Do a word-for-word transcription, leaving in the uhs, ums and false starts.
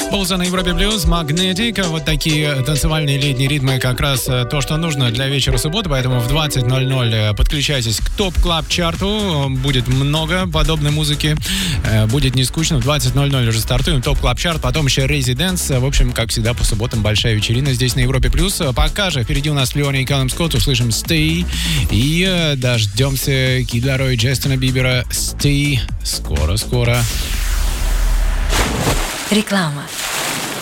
Полза на Европе Плюс, Магнетик. Вот такие танцевальные летние ритмы как раз то, что нужно для вечера субботы. Поэтому в двадцать ноль ноль подключайтесь к ТОП Клаб Чарту. Будет много подобной музыки. Будет не скучно. В двадцать ноль ноль уже стартуем ТОП Клаб Чарт. Потом еще Резиденс. В общем, как всегда, по субботам большая вечерина здесь на Европе Плюс. Пока же впереди у нас Флюони и Калум Скотт. Услышим Stay. И дождемся Кид Ларой и Джастина Бибера. Stay. Скоро-скоро. Реклама.